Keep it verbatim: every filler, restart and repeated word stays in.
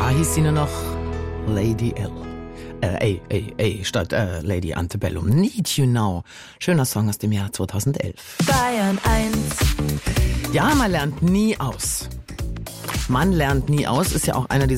Da hieß sie nur noch Lady L. Äh, A, A, A statt äh, Lady Antebellum. Need You Now. Schöner Song aus dem Jahr zweitausendelf. Bayern eins. Ja, man lernt nie aus. Man lernt nie aus ist ja auch einer dieser